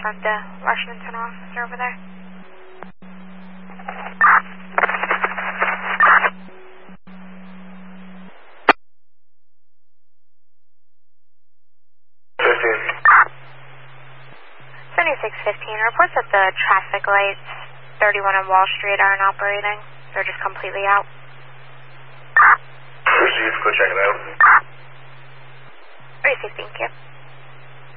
confirm the Russian internal officer over there. Reports that the traffic lights 31 on Wall Street aren't operating. They're just completely out. Received, go check it out. Received, thank you.